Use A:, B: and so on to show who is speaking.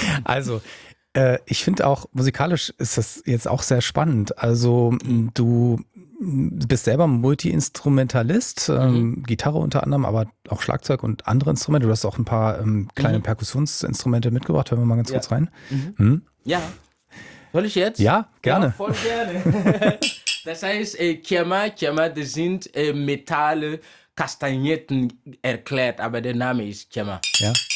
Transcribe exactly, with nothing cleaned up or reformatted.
A: Also, äh, ich finde auch, musikalisch ist das jetzt auch sehr spannend. Also, m, du m, bist selber Multi-Instrumentalist,
B: Mhm.
A: ähm, Gitarre unter anderem, aber auch Schlagzeug und andere Instrumente. Du hast auch ein paar ähm, kleine
B: Mhm.
A: Perkussionsinstrumente mitgebracht. Hören wir mal ganz
B: Ja.
A: kurz rein.
B: Mhm.
A: Hm?
B: Ja. Soll ich jetzt?
A: Ja,
B: Ja,
A: gerne.
B: voll gerne. Das heißt, äh, Kema, Kema, das sind äh, Metalle, Kastagnetten erklärt, aber der Name ist Kema.
A: Ja.